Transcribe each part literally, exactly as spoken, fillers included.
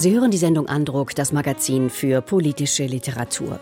Sie hören die Sendung Andruck, das Magazin für politische Literatur.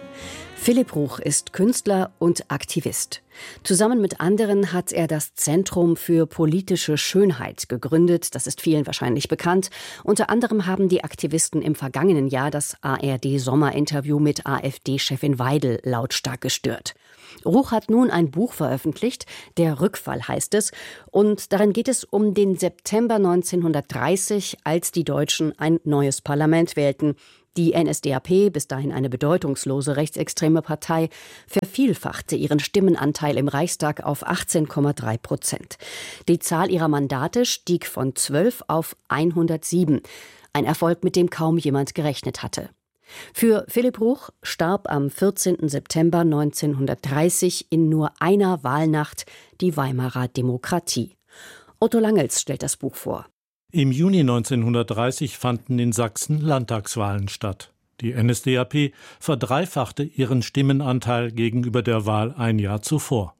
Philipp Ruch ist Künstler und Aktivist. Zusammen mit anderen hat er das Zentrum für politische Schönheit gegründet. Das ist vielen wahrscheinlich bekannt. Unter anderem haben die Aktivisten im vergangenen Jahr das A R D-Sommerinterview mit AfD-Chefin Weidel lautstark gestört. Ruch hat nun ein Buch veröffentlicht, Der Rückfall heißt es, und darin geht es um den September neunzehnhundertdreißig, als die Deutschen ein neues Parlament wählten. Die N S D A P, bis dahin eine bedeutungslose rechtsextreme Partei, vervielfachte ihren Stimmenanteil im Reichstag auf achtzehn Komma drei Prozent. Die Zahl ihrer Mandate stieg von zwölf auf hundertsieben, ein Erfolg, mit dem kaum jemand gerechnet hatte. Für Philipp Ruch starb am vierzehnten September neunzehnhundertdreißig in nur einer Wahlnacht die Weimarer Demokratie. Otto Langels stellt das Buch vor. Im Juni neunzehnhundertdreißig fanden in Sachsen Landtagswahlen statt. Die N S D A P verdreifachte ihren Stimmenanteil gegenüber der Wahl ein Jahr zuvor.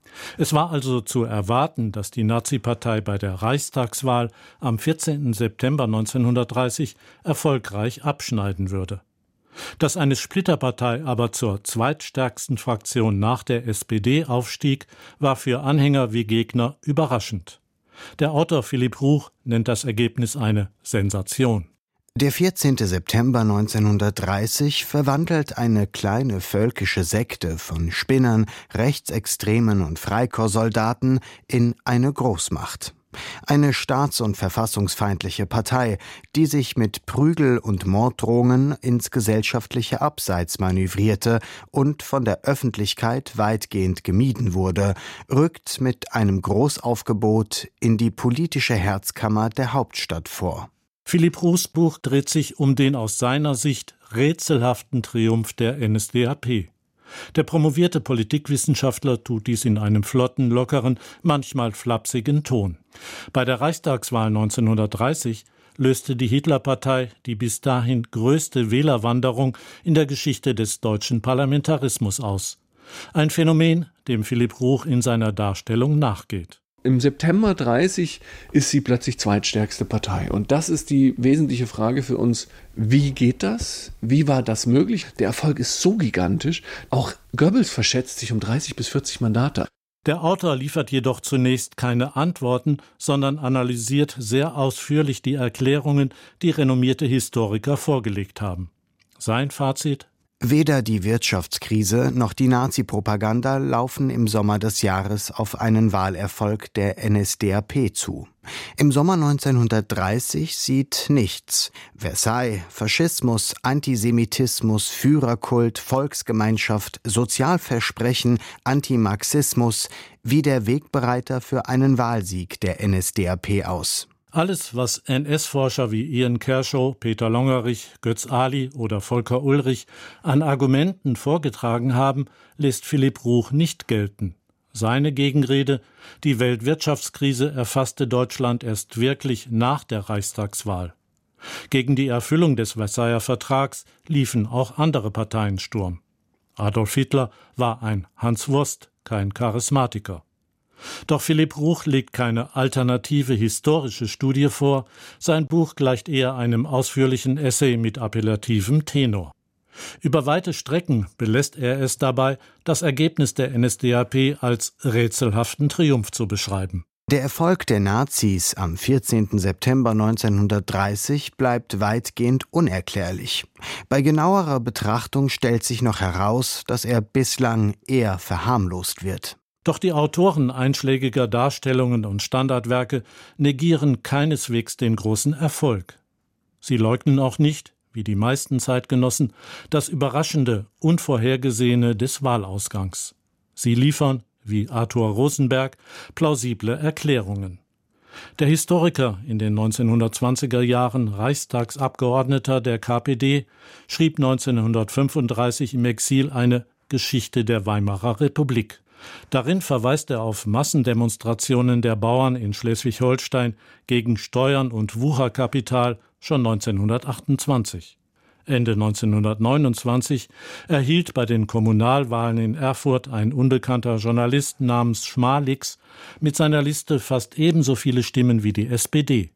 Es war also zu erwarten, dass die Nazi-Partei bei der Reichstagswahl am vierzehnten September neunzehnhundertdreißig erfolgreich abschneiden würde. Dass eine Splitterpartei aber zur zweitstärksten Fraktion nach der S P D aufstieg, war für Anhänger wie Gegner überraschend. Der Autor Philipp Ruch nennt das Ergebnis eine Sensation. Der vierzehnten September neunzehnhundertdreißig verwandelt eine kleine völkische Sekte von Spinnern, Rechtsextremen und Freikorpssoldaten in eine Großmacht. Eine staats- und verfassungsfeindliche Partei, die sich mit Prügel- und Morddrohungen ins gesellschaftliche Abseits manövrierte und von der Öffentlichkeit weitgehend gemieden wurde, rückt mit einem Großaufgebot in die politische Herzkammer der Hauptstadt vor. Philipp Ruchs Buch dreht sich um den aus seiner Sicht rätselhaften Triumph der N S D A P. Der promovierte Politikwissenschaftler tut dies in einem flotten, lockeren, manchmal flapsigen Ton. Bei der Reichstagswahl neunzehnhundertdreißig löste die Hitlerpartei die bis dahin größte Wählerwanderung in der Geschichte des deutschen Parlamentarismus aus. Ein Phänomen, dem Philipp Ruch in seiner Darstellung nachgeht. Im September dreißig ist sie plötzlich zweitstärkste Partei. Und das ist die wesentliche Frage für uns. Wie geht das? Wie war das möglich? Der Erfolg ist so gigantisch. Auch Goebbels verschätzt sich um dreißig bis vierzig Mandate. Der Autor liefert jedoch zunächst keine Antworten, sondern analysiert sehr ausführlich die Erklärungen, die renommierte Historiker vorgelegt haben. Sein Fazit: Weder die Wirtschaftskrise noch die Nazi-Propaganda laufen im Sommer des Jahres auf einen Wahlerfolg der N S D A P zu. Im Sommer neunzehnhundertdreißig sieht nichts. Versailles, Faschismus, Antisemitismus, Führerkult, Volksgemeinschaft, Sozialversprechen, Antimarxismus wie der Wegbereiter für einen Wahlsieg der N S D A P aus. Alles, was N S-Forscher wie Ian Kershaw, Peter Longerich, Götz Ali oder Volker Ulrich an Argumenten vorgetragen haben, lässt Philipp Ruch nicht gelten. Seine Gegenrede: Die Weltwirtschaftskrise erfasste Deutschland erst wirklich nach der Reichstagswahl. Gegen die Erfüllung des Versailler Vertrags liefen auch andere Parteien Sturm. Adolf Hitler war ein Hans Wurst, kein Charismatiker. Doch Philipp Ruch legt keine alternative historische Studie vor, sein Buch gleicht eher einem ausführlichen Essay mit appellativem Tenor. Über weite Strecken belässt er es dabei, das Ergebnis der N S D A P als rätselhaften Triumph zu beschreiben. Der Erfolg der Nazis am vierzehnten September neunzehnhundertdreißig bleibt weitgehend unerklärlich. Bei genauerer Betrachtung stellt sich noch heraus, dass er bislang eher verharmlost wird. Doch die Autoren einschlägiger Darstellungen und Standardwerke negieren keineswegs den großen Erfolg. Sie leugnen auch nicht, wie die meisten Zeitgenossen, das Überraschende, Unvorhergesehene des Wahlausgangs. Sie liefern, wie Arthur Rosenberg, plausible Erklärungen. Der Historiker, in den neunzehnhundertzwanziger Jahren Reichstagsabgeordneter der K P D, schrieb neunzehnhundertfünfunddreißig im Exil eine Geschichte der Weimarer Republik. Darin verweist er auf Massendemonstrationen der Bauern in Schleswig-Holstein gegen Steuern und Wucherkapital schon neunzehnhundertachtundzwanzig. Ende neunzehnhundertneunundzwanzig erhielt bei den Kommunalwahlen in Erfurt ein unbekannter Journalist namens Schmalix mit seiner Liste fast ebenso viele Stimmen wie die S P D.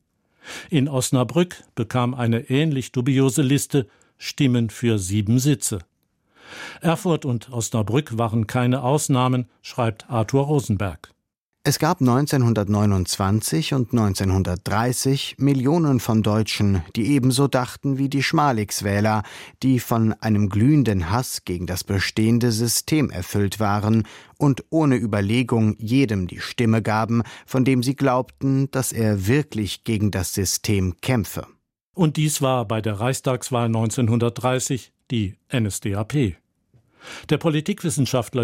In Osnabrück bekam eine ähnlich dubiose Liste Stimmen für sieben Sitze. Erfurt und Osnabrück waren keine Ausnahmen, schreibt Arthur Rosenberg. Es gab neunzehnhundertneunundzwanzig und neunzehnhundertdreißig Millionen von Deutschen, die ebenso dachten wie die Schmalix-Wähler, die von einem glühenden Hass gegen das bestehende System erfüllt waren und ohne Überlegung jedem die Stimme gaben, von dem sie glaubten, dass er wirklich gegen das System kämpfe. Und dies war bei der Reichstagswahl neunzehnhundertdreißig die N S D A P. Der Politikwissenschaftler